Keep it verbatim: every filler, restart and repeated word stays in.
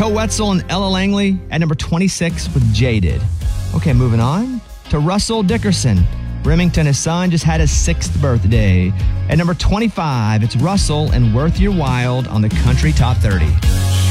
Co Wetzel and Ella Langley at number twenty-six with Jaded. Okay, moving on to Russell Dickerson. Remington, his son, just had his sixth birthday. At number twenty-five, it's Russell and Worth Your Wild on the Country Top thirty.